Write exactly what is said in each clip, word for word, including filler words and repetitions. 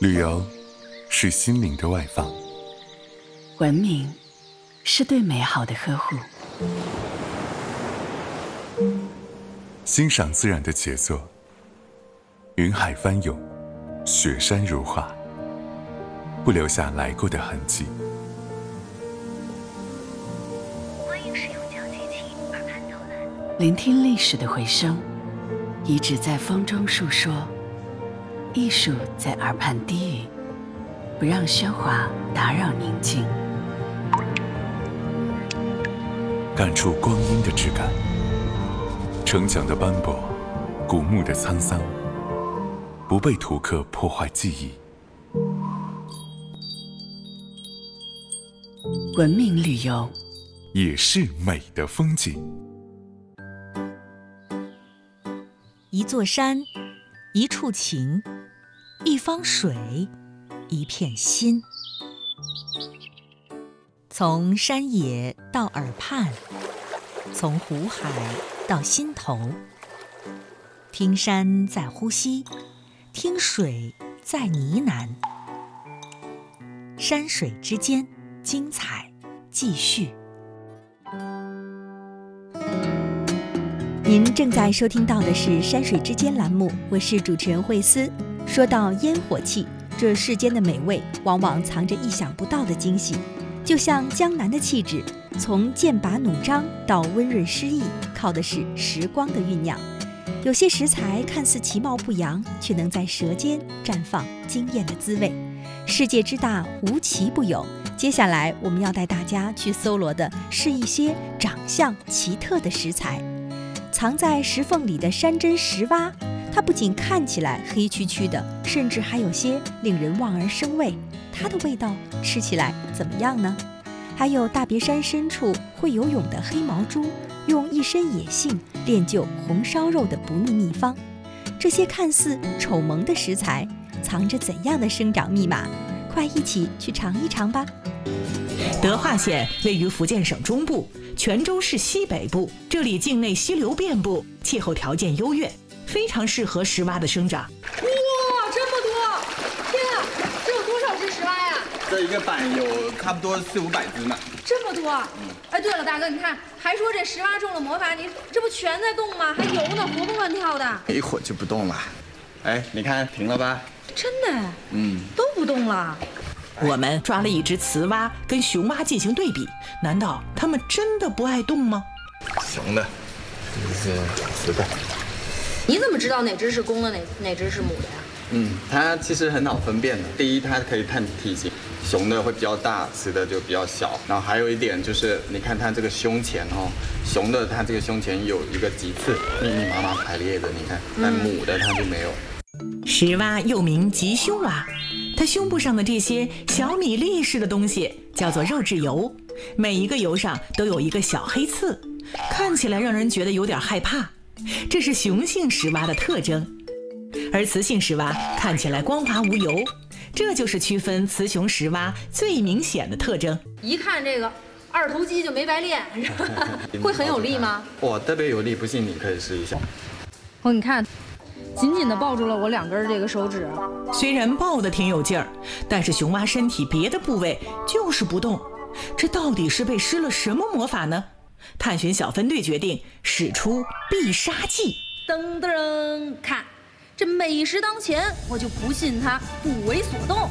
旅游是心灵的外放， 文明是对美好的呵护， 欣赏自然的杰作，云海翻涌，雪山如画，不留下来过的痕迹。 欢迎使用讲解器耳畔导览， 聆听历史的回声，遗址在风中述说，艺术在耳畔低语，不让喧哗打扰宁静。 感触光阴的质感，城墙的斑驳，古墓的沧桑，不被图刻破坏记忆。 文明旅游也是美的风景。 一座山，一处情，一方水，一片心。从山野到耳畔，从湖海到心头，听山在呼吸，听水在呢喃。山水之间，精彩继续。您正在收听到的是《山水之间》栏目，我是主持人慧思。说到烟火气，这世间的美味往往藏着意想不到的惊喜。就像江南的气质，从剑拔弩张到温润诗意，靠的是时光的酝酿。有些食材看似其貌不扬，却能在舌尖绽放惊艳的滋味。世界之大，无奇不有。接下来我们要带大家去搜罗的是一些长相奇特的食材。藏在石缝里的山珍石蛙，它不仅看起来黑黢黢的，甚至还有些令人望而生畏。它的味道吃起来怎么样呢？还有大别山深处会游泳的黑毛猪，用一身野性练就红烧肉的不腻秘方。这些看似丑萌的食材，藏着怎样的生长密码？快一起去尝一尝吧。 德化县位于福建省中部，泉州市西北部，这里境内溪流遍布，气候条件优越，非常适合石蛙的生长。 哇，这么多！天啊，这有多少只石蛙呀？ 这一个板有差不多四五百只呢。 这么多！嗯。哎，对了，大哥，你看，还说这石蛙中了魔法，你这不全在动吗？还游呢，活蹦乱跳的。 一会儿就不动了。哎，你看停了吧？ 真的？ 嗯， 都不动了。 我们抓了一只雌蛙跟雄蛙进行对比，难道它们真的不爱动吗？ 雄的，这是雌的。 你怎么知道哪只是公的，哪哪只是母的呀？ 嗯，它其实很好分辨的。第一，它可以看体型，雄的会比较大，雌的就比较小。然后还有一点就是，你看它这个胸前哦，雄的它这个胸前有一个棘刺，密密麻麻排列的，你看，但母的它就没有。 石蛙又名吉凶蛙，它胸部上的这些小米粒似的东西叫做肉质疣，每一个疣上都有一个小黑刺，看起来让人觉得有点害怕。这是雄性石蛙的特征，而雌性石蛙看起来光滑无油，这就是区分雌雄石蛙最明显的特征。 一看这个二头肌就没白练，会很有力吗？ 哇，特别有力，不信你可以试一下。 哦，你看。紧紧地抱住了我两根这个手指， 虽然抱得挺有劲儿，但是雄蛙身体别的部位就是不动，这到底是被施了什么魔法呢？探寻小分队决定使出必杀技。 噔噔，看，这美食当前，我就不信它不为所动。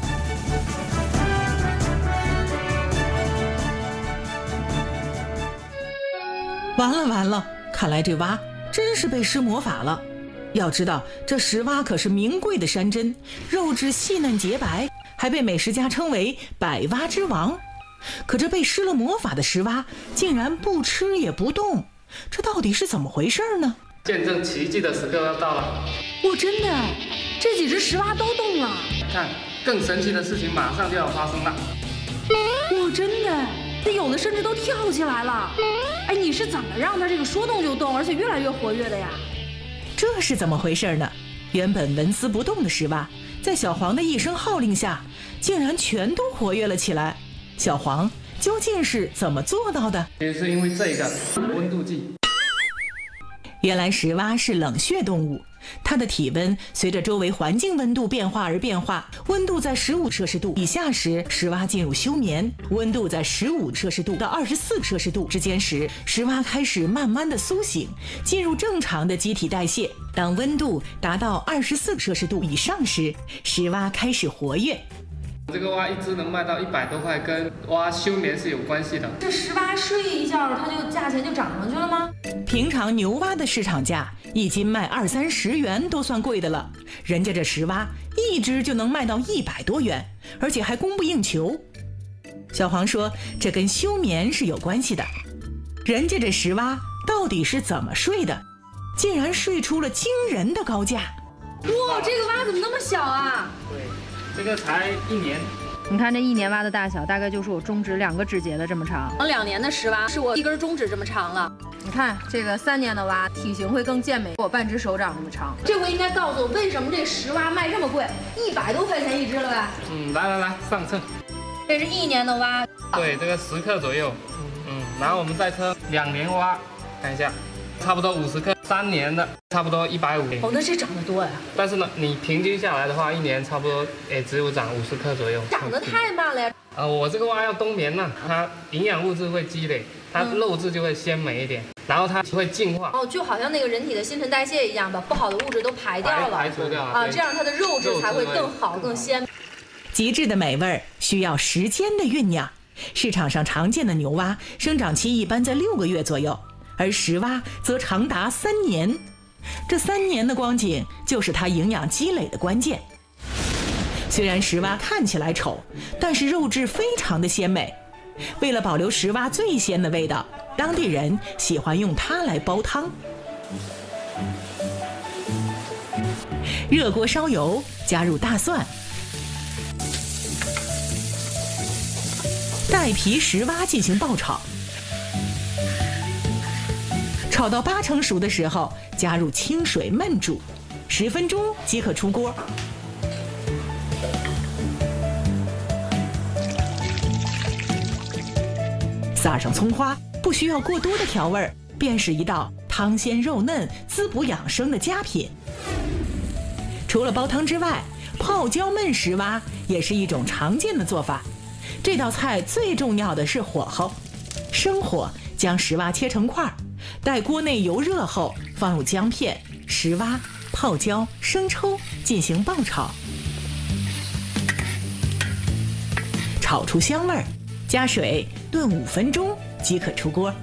完了完了，看来这蛙真是被施魔法了。要知道，这石蛙可是名贵的山珍，肉质细嫩洁白，还被美食家称为百蛙之王。可这被施了魔法的石蛙竟然不吃也不动，这到底是怎么回事呢？ 见证奇迹的时刻要到了！ 哇，真的，这几只石蛙都动了。 看，更神奇的事情马上就要发生了。 哇，真的，这有的甚至都跳起来了。哎，你是怎么让它这个说动就动，而且越来越活跃的呀？ 这是怎么回事呢？原本纹丝不动的石蛙，在小黄的一声号令下，竟然全都活跃了起来。小黄究竟是怎么做到的？ 也是因为这个温度计。 原来石蛙是冷血动物， 它的体温随着周围环境温度变化而变化，温度在十五摄氏度以下时，石蛙进入休眠；温度在十五摄氏度到二十四摄氏度之间时，石蛙开始慢慢的苏醒，进入正常的机体代谢。当温度达到二十四摄氏度以上时，石蛙开始活跃。 这个蛙一只能卖到一百多块，跟蛙休眠是有关系的。 这石蛙睡一觉，它就价钱就涨上去了吗？ 平常牛蛙的市场价一斤卖二三十元都算贵的了，人家这石蛙一只就能卖到一百多元，而且还供不应求。小黄说，这跟休眠是有关系的。人家这石蛙到底是怎么睡的，竟然睡出了惊人的高价。 哇，这个蛙怎么那么小啊？ 对，这个才一年。 你看这一年蛙的大小，大概就是我中指两个指节的这么长。两年的石蛙是我一根中指这么长了。你看这个三年的蛙，体型会更健美，我半只手掌那么长。这回应该告诉我，为什么这石蛙卖这么贵，一百多块钱一只了呗？ 嗯，来来来，上秤。 这是一年的蛙。 对，这个十克左右。嗯，然后我们再称两年蛙，看一下，差不多五十克。三年的差不多一百五。 哦，那这涨得多呀。 但是呢，你平均下来的话，一年差不多也只有长五十克左右。 涨得太慢了呀。 呃，我这个蛙要冬眠呢，它营养物质会积累，它肉质就会鲜美一点，然后它会净化。 哦，就好像那个人体的新陈代谢一样，把不好的物质都排掉了， 排除掉了啊，这样它的肉质才会更好、更鲜。 极致的美味需要时间的酝酿。市场上常见的牛蛙生长期一般在六个月左右，而石蛙则长达三年。这三年的光景就是它营养积累的关键。虽然石蛙看起来丑，但是肉质非常的鲜美。为了保留石蛙最鲜的味道，当地人喜欢用它来煲汤。热锅烧油，加入大蒜，带皮石蛙进行爆炒。炒到八成熟的时候，加入清水焖煮，十分钟即可出锅。撒上葱花，不需要过多的调味，便是一道汤鲜肉嫩、滋补养生的佳品。除了煲汤之外，泡椒焖石蛙也是一种常见的做法。这道菜最重要的是火候，生火将石蛙切成块，待锅内油热后，放入姜片、石蛙、泡椒、生抽进行爆炒，炒出香味儿，加水炖五分钟即可出锅。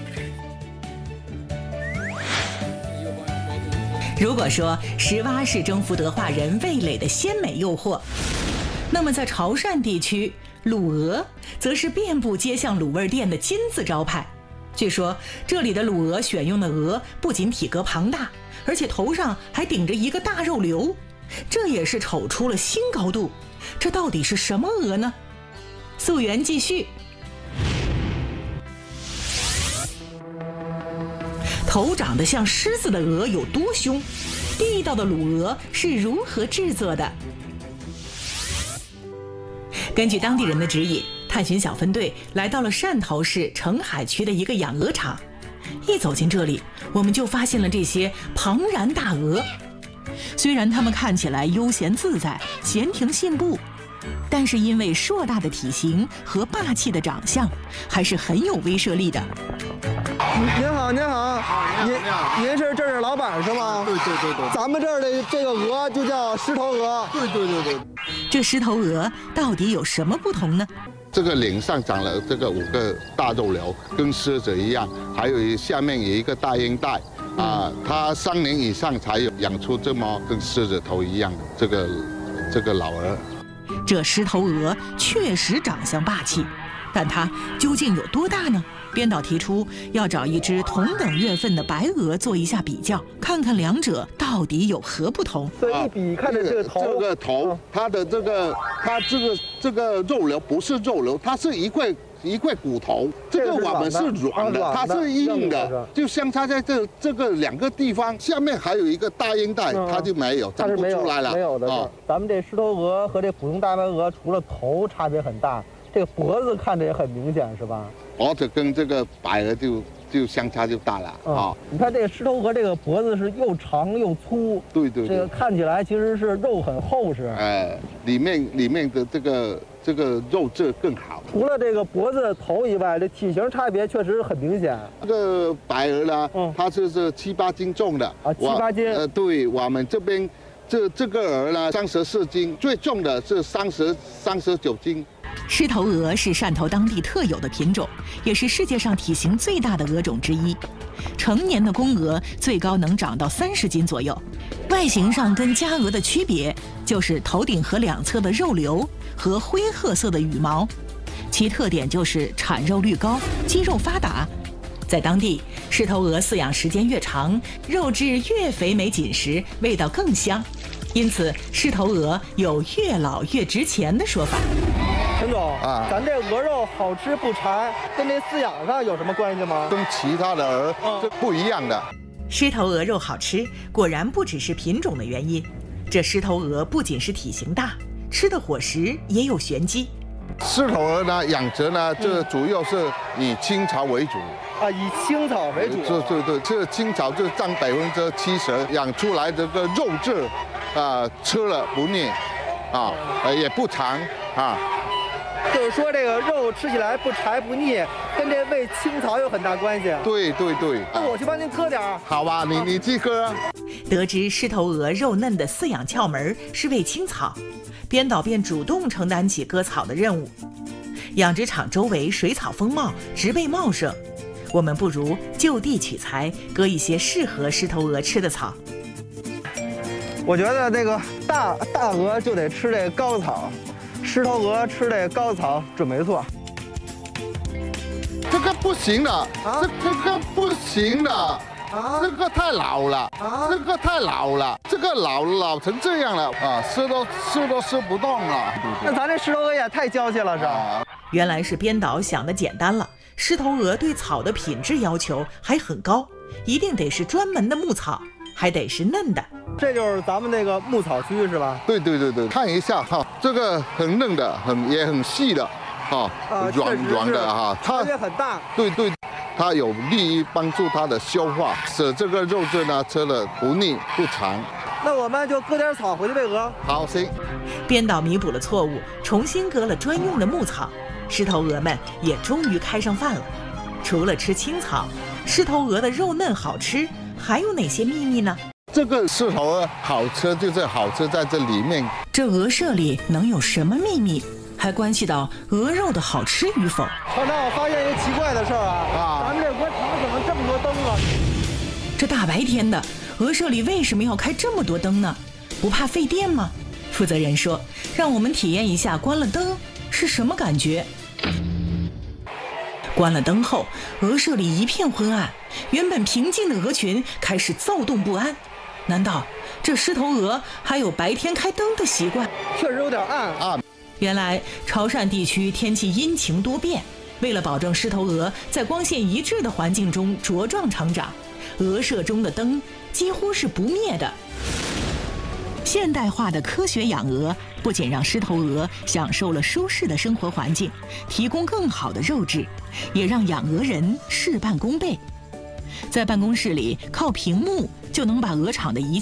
如果说石蛙是征服德化人味蕾的鲜美诱惑，那么在潮汕地区，卤鹅则是遍布街巷卤味店的金字招牌。据说这里的卤鹅选用的鹅不仅体格庞大，而且头上还顶着一个大肉瘤，这也是瞅出了新高度。这到底是什么鹅呢？溯源继续。头长得像狮子的鹅有多凶？地道的卤鹅是如何制作的？根据当地人的指引，探寻小分队来到了汕头市澄海区的一个养鹅场。一走进这里，我们就发现了这些庞然大鹅。虽然它们看起来悠闲自在、闲庭信步，但是因为硕大的体型和霸气的长相，还是很有威慑力的。 您好，您好，您您是这儿的老板是吗？ 对对对对。 咱们这儿的这个鹅就叫狮头鹅。 对对对对。 这狮头鹅到底有什么不同呢？ 这个脸上长了这个五个大肉瘤，跟狮子一样，还有下面有一个大鹰带，啊、呃，它三年以上才有养出这么跟狮子头一样的这个这个老鹅。 这狮头鹅确实长相霸气，但它究竟有多大呢？编导提出要找一只同等月份的白鹅做一下比较，看看两者到底有何不同。 所以一比看着这个头， 这个头，它的这个它这个这个肉瘤不是肉瘤，它是一块一块骨头。这个我们是软的，它是硬的，就相差在这这个两个地方，下面还有一个大鹰带，它就没有，长不出来了。 没有的。啊，咱们这狮头鹅和这普通大白鹅，除了头差别很大，这个脖子看着也很明显，是吧？ 脖子跟这个白鹅就就相差就大了啊。 你看这个狮头鹅，这个脖子是又长又粗， 对对， 这个看起来其实是肉很厚实， 哎，里面里面的这个这个肉质更好。 除了这个脖子头以外，这体型差别确实很明显。 这个白鹅呢，它就是七八斤重的啊，七八斤。 呃，对我们这边这这个鹅呢，三十四斤，最重的是三十三十九斤。 狮头鹅是汕头当地特有的品种，也是世界上体型最大的鹅种之一。成年的公鹅最高能长到三十斤左右。外形上跟家鹅的区别就是头顶和两侧的肉瘤和灰褐色的羽毛，其特点就是产肉率高，肌肉发达。在当地，狮头鹅饲养时间越长，肉质越肥美紧实，味道更香，因此狮头鹅有越老越值钱的说法。 陈总啊，咱这鹅肉好吃不柴，跟这饲养上有什么关系吗？ 跟其他的鹅是不一样的。 狮头鹅肉好吃，果然不只是品种的原因。这狮头鹅不仅是体型大，吃的伙食也有玄机。 狮头鹅呢，养殖呢，这主要是以青草为主。 啊，以青草为主。 对对对，这青草就占百分之七十，养出来这个肉质，啊，吃了不腻，啊，也不长啊。 就是说这个肉吃起来不柴不腻，跟这喂青草有很大关系。 对对对。 那我去帮您割点儿。 好吧，你你去割。 得知狮头鹅肉嫩的饲养窍门是喂青草，编导便主动承担起割草的任务。养殖场周围水草丰茂，植被茂盛，我们不如就地取材，割一些适合狮头鹅吃的草。 我觉得这个大大鹅就得吃这高草。狮头鹅吃这高草准没错。 这个不行的，啊、这这个不行的，啊、这个太老了，啊、这个太老了，这个老老成这样了啊，吃都吃都吃不动了。 那咱这狮头鹅也太娇气了，是吧？啊、 原来是编导想的简单了，狮头鹅对草的品质要求还很高，一定得是专门的牧草，还得是嫩的。 这就是咱们那个牧草区是吧？ 对对对对，看一下哈，这个很嫩的，很也很细的，哈， 啊、 软软的哈， 它也很大。 对对，它有利于帮助它的消化，使这个肉质呢吃了不腻不长。 那我们就割点草回去喂鹅。 好，行。 编导弥补了错误，重新割了专用的牧草，狮头鹅们也终于开上饭了。除了吃青草，狮头鹅的肉嫩好吃，还有哪些秘密呢？ 这个狮头鹅好吃，就是好吃在这里面。 这鹅舍里能有什么秘密，还关系到鹅肉的好吃与否。 团长，我发现一个奇怪的事儿啊，啊咱们这鹅场怎么这么多灯啊？ 这大白天的，鹅舍里为什么要开这么多灯呢？不怕费电吗？负责人说，让我们体验一下关了灯是什么感觉。关了灯后，鹅舍里一片昏暗，原本平静的鹅群开始躁动不安。难道这狮头鹅还有白天开灯的习惯？ 确实有点暗啊。 原来潮汕地区天气阴晴多变，为了保证狮头鹅在光线一致的环境中茁壮成长，鹅舍中的灯几乎是不灭的。现代化的科学养鹅不仅让狮头鹅享受了舒适的生活环境，提供更好的肉质，也让养鹅人事半功倍。在办公室里靠屏幕就能把鹅场的一切